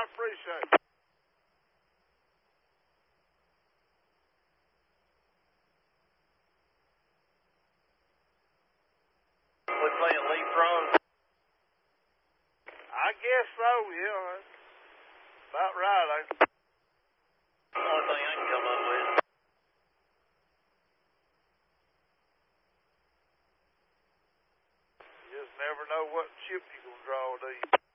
appreciate it. We're playing leapfrog. I guess so, yeah. That's about right. Only thing I can come up with. You just never know what chip you're going to draw, do you?